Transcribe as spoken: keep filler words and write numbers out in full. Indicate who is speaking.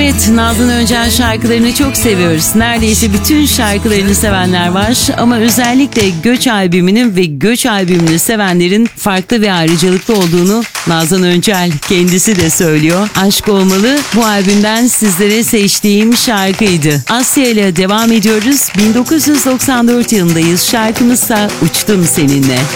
Speaker 1: Evet, Nazan Öncel şarkılarını çok seviyoruz. Neredeyse bütün şarkılarını sevenler var ama özellikle Göç albümünün ve Göç albümünü sevenlerin farklı ve ayrıcalıklı olduğunu Nazan Öncel kendisi de söylüyor. Aşk Olmalı bu albümden sizlere seçtiğim şarkıydı. Asya ile devam ediyoruz. bin dokuz yüz doksan dört yılındayız. Şarkımızsa Uçtum Seninle.